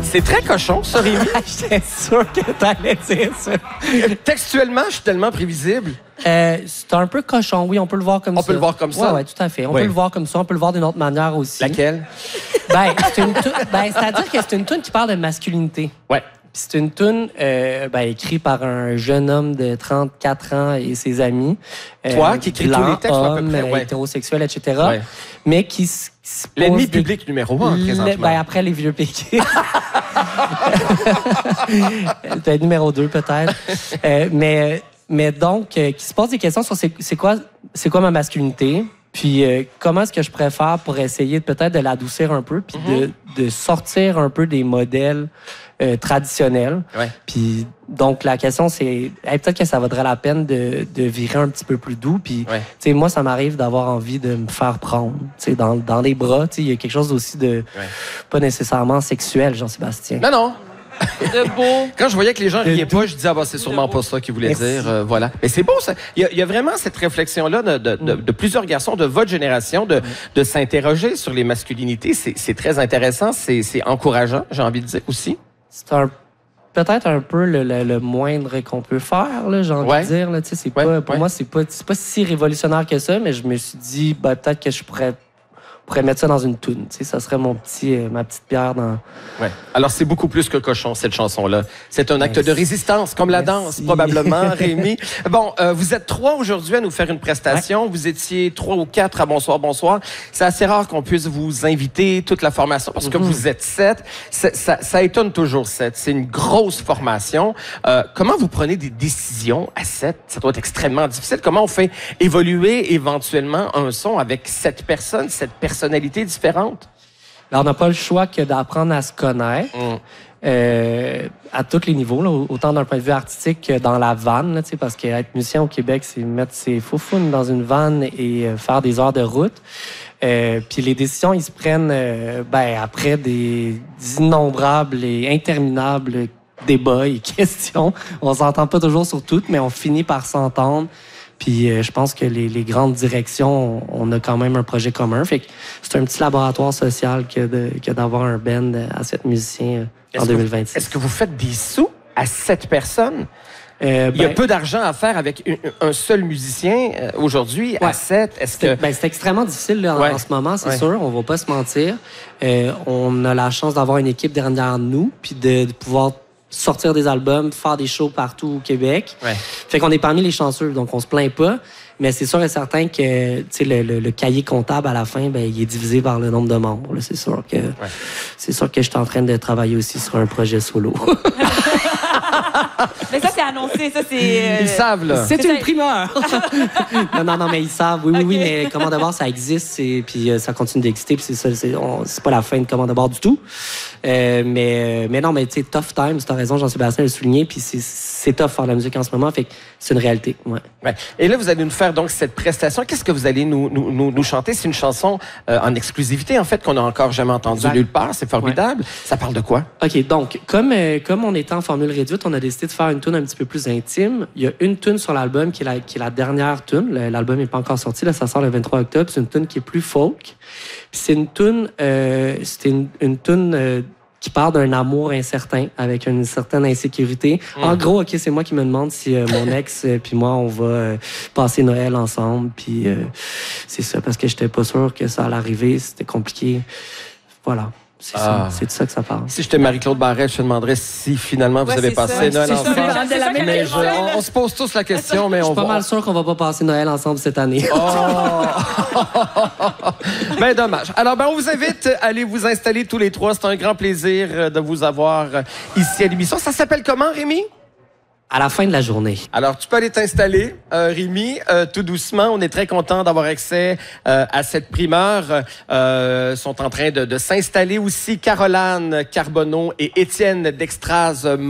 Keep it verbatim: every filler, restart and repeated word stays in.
C'est très cochon, ça, Rémi. J'étais sûr que t'allais dire ça. Textuellement, je suis tellement prévisible. Euh, c'est un peu cochon, oui, on peut le voir comme On ça. peut le voir comme ça? Oui, ouais, tout à fait. On Oui. peut le voir comme ça, on peut le voir d'une autre manière aussi. Laquelle? Ben, c'est une toune- ben, c'est-à-dire que c'est une tune qui parle de masculinité. Ouais. Puis c'est une tune euh, ben, écrite par un jeune homme de trente-quatre ans et ses amis. Euh, Toi, qui écris tous blanc, les textes, à peu homme, près, ouais. hétérosexuel, et cetera. Ouais. Mais qui, s- qui se pose L'ennemi des- public numéro un, Le- présentement. Ben, après les vieux péquistes. Peut-être numéro deux, peut-être. Euh, mais, mais donc, euh, qui se pose des questions sur c'est, c'est quoi, c'est quoi ma masculinité, puis euh, comment est-ce que je préfère pour essayer de, peut-être de l'adoucir un peu, puis Mm-hmm. de, de sortir un peu des modèles euh, traditionnels. Ouais. Puis donc, la question, c'est hey, peut-être que ça vaudrait la peine de, de virer un petit peu plus doux. Puis, Ouais. tu sais, moi, ça m'arrive d'avoir envie de me faire prendre, tu sais, dans, dans les bras. Tu sais, il y a quelque chose aussi de Ouais. pas nécessairement sexuel, Jean-Sébastien. Non, non. De beau. Quand je voyais que les gens riaient pas, je disais, ah, bah, c'est sûrement pas ça qu'ils voulaient Merci. dire. Euh, voilà. Mais c'est beau, ça. Il y a, il y a vraiment cette réflexion-là de, de, de, de plusieurs garçons de votre génération de, de s'interroger sur les masculinités. C'est, c'est très intéressant. C'est, c'est encourageant, j'ai envie de dire aussi. C'est un peut-être un peu le, le, le moindre qu'on peut faire, là, j'ai envie Ouais. de dire. Là, tu sais, c'est Ouais, pas, pour ouais. moi, c'est pas, c'est pas si révolutionnaire que ça, mais je me suis dit, ben, peut-être que je pourrais, pourrais mettre ça dans une toune. Tu sais, ça serait mon petit, euh, ma petite pierre dans... Ouais. Alors, c'est beaucoup plus que cochon, cette chanson-là. C'est un acte Merci. de résistance, comme la Merci. danse, probablement, Rémi. Bon, euh, vous êtes trois aujourd'hui à nous faire une prestation. Vous étiez trois ou quatre à Bonsoir, Bonsoir. C'est assez rare qu'on puisse vous inviter toute la formation parce que Mm-hmm. vous êtes sept. Ça, ça, ça étonne toujours sept. C'est une grosse formation. Euh, comment vous prenez des décisions à sept? Ça doit être extrêmement difficile. Comment on fait évoluer éventuellement un son avec sept personnes, sept personnalités différentes? Alors, on n'a pas le choix que d'apprendre à se connaître. Mm. Euh, à tous les niveaux, là, autant d'un point de vue artistique que dans la vanne, là, tu sais, parce qu'être musicien au Québec, c'est mettre ses foufounes dans une vanne et euh, faire des heures de route. Euh, puis les décisions, ils se prennent euh, ben, après des innombrables et interminables débats et questions. On s'entend pas toujours sur toutes, mais on finit par s'entendre. Puis euh, je pense que les, les grandes directions, on, on a quand même un projet commun. Fait que c'est un petit laboratoire social que, de, que d'avoir un band à sept musiciens euh, en Est-ce que deux vous- mille vingt-six. Est-ce que vous faites des sous à sept personnes? Euh, Il y a ben, peu d'argent à faire avec une- un seul musicien euh, aujourd'hui à Ouais. sept. Est-ce C'est que... ben, c'est extrêmement difficile là, en, Ouais. en ce moment, c'est Ouais. sûr. On va pas se mentir. Euh, on a la chance d'avoir une équipe derrière nous, puis de, de pouvoir sortir des albums, faire des shows partout au Québec. Ouais. Fait qu'on est parmi les chanceux, donc on se plaint pas. Mais c'est sûr et certain que tu sais, le, le, le cahier comptable à la fin, ben, il est divisé par le nombre de membres. là. C'est sûr que c'est sûr que je suis en train de travailler aussi sur un projet solo. Mais ça, c'est annoncé. Ça, c'est. euh, Ils savent, là. C'est C'est une ça. primeur. non, non, non, mais ils savent. Oui, oui, oui, Ok. mais Commande à bord, ça existe, c'est- puis euh, ça continue d'exister, puis c'est ça, c'est, on- c'est pas la fin de Commande à bord du tout. Euh, mais, euh, mais non, mais tu sais, tough times, t'as raison, Jean-Sébastien l'a souligné, puis c'est, c'est tough faire de la musique en ce moment, fait que c'est une réalité. Ouais. Ouais. Et là, vous allez nous faire donc cette prestation. Qu'est-ce que vous allez nous, nous, nous, nous chanter? C'est une chanson euh, en exclusivité, en fait, qu'on n'a encore jamais entendue Exact. nulle part. C'est formidable. Ça parle de quoi? OK, donc, comme, euh, comme on était en formule réduite, on a décidé de faire une tune un petit peu plus intime. Il y a une tune sur l'album qui est la, qui est la dernière tune. Le- L'album n'est pas encore sorti, là, ça sort le vingt-trois octobre. C'est une tune qui est plus folk. Puis c'est une tune, euh, c'est une, une tune euh, qui parle d'un amour incertain, avec une certaine insécurité. En gros, OK, c'est moi qui me demande si euh, mon ex euh, puis moi, on va euh, passer Noël ensemble. Puis euh, c'est ça, parce que j'étais pas sûr que ça allait arriver. C'était compliqué. Voilà. C'est Ah. ça. C'est de ça que ça parle. Si j'étais Marie-Claude Barrette, je te demanderais si finalement vous Ouais, avez c'est passé ça. Noël C'est ça, ensemble. les gens de la même Mais maison. je- on, on se pose tous la question, mais Je on suis pas va... mal sûr qu'on va pas passer Noël ensemble cette année. Oh! Ben dommage. Alors, ben, on vous invite à aller vous installer tous les trois. C'est un grand plaisir euh, de vous avoir euh, ici à l'émission. Ça s'appelle comment, Rémi? À la fin de la journée. Alors, tu peux aller t'installer, euh, Rémi, euh, tout doucement. On est très content d'avoir accès euh, à cette primeur. Euh, sont en train de, de s'installer aussi Caroline Carbonneau et Étienne Dextraz